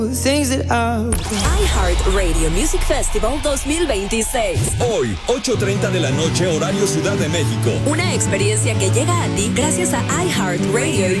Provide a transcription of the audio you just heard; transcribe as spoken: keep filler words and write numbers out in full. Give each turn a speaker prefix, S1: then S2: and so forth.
S1: iHeartRadio Music Festival dos mil veintiséis.
S2: Hoy, ocho treinta de la noche, horario Ciudad de México.
S1: Una experiencia que llega a ti gracias a iHeartRadio